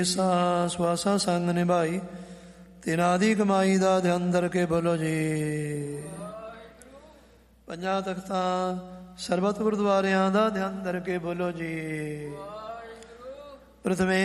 ਸਾ ਸਵਾਸਾ ਸੰਗ ਨਿਭਾਈ, ਤਿਨਾਂ ਦੀ ਕਮਾਈ ਦਾ ਧਿਆਨ ਕਰਕੇ ਬੋਲੋ ਜੀ। ਪੰਜਾਂ ਤਖਤਾਂ ਸਰਬਤ ਗੁਰਦੁਆਰਿਆਂ ਦਾ ਧਿਆਨ ਕਰਕੇ ਬੋਲੋ ਜੀ। ਪ੍ਰਥਮੇ